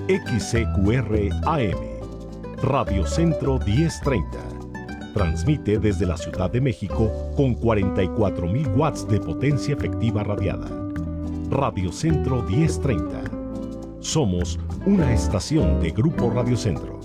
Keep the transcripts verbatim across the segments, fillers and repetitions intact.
X C Q R A M, Radio Centro diez treinta. Transmite desde la Ciudad de México con cuarenta y cuatro mil watts de potencia efectiva radiada. Radio Centro diez treinta. Somos una estación de Grupo Radio Centro.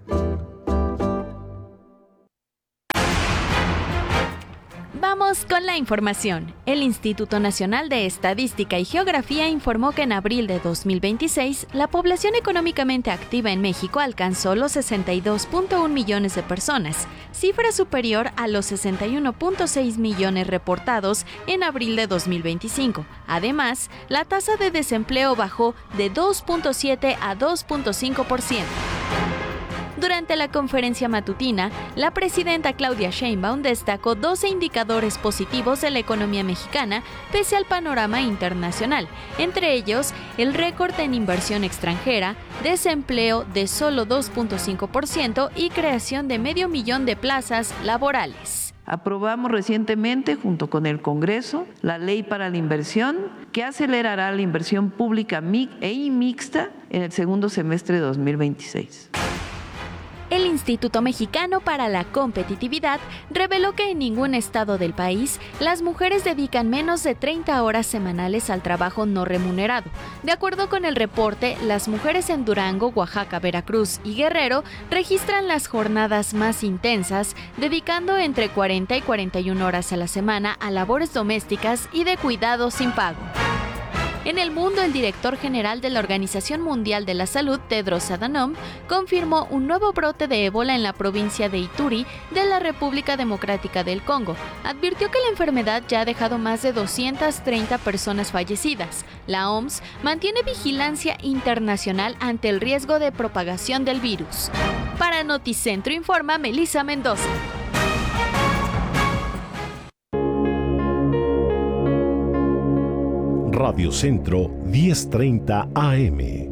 Vamos con la información. El Instituto Nacional de Estadística y Geografía informó que en abril de dos mil veintiséis, la población económicamente activa en México alcanzó los sesenta y dos punto uno millones de personas, cifra superior a los sesenta y uno punto seis millones reportados en abril de dos mil veinticinco. Además, la tasa de desempleo bajó de dos punto siete a dos punto cinco por ciento. Durante la conferencia matutina, la presidenta Claudia Sheinbaum destacó doce indicadores positivos de la economía mexicana pese al panorama internacional, entre ellos el récord en inversión extranjera, desempleo de solo dos punto cinco por ciento y creación de medio millón de plazas laborales. Aprobamos recientemente, junto con el Congreso, la Ley para la Inversión, que acelerará la inversión pública e mixta en el segundo semestre de dos mil veintiséis. El Instituto Mexicano para la Competitividad reveló que en ningún estado del país las mujeres dedican menos de treinta horas semanales al trabajo no remunerado. De acuerdo con el reporte, las mujeres en Durango, Oaxaca, Veracruz y Guerrero registran las jornadas más intensas, dedicando entre cuarenta y cuarenta y una horas a la semana a labores domésticas y de cuidado sin pago. En el mundo, el director general de la Organización Mundial de la Salud, Tedros Adhanom, confirmó un nuevo brote de ébola en la provincia de Ituri de la República Democrática del Congo. Advirtió que la enfermedad ya ha dejado más de doscientas treinta personas fallecidas. La O M S mantiene vigilancia internacional ante el riesgo de propagación del virus. Para Noticentro informa Melissa Mendoza. Radio Centro diez treinta A M.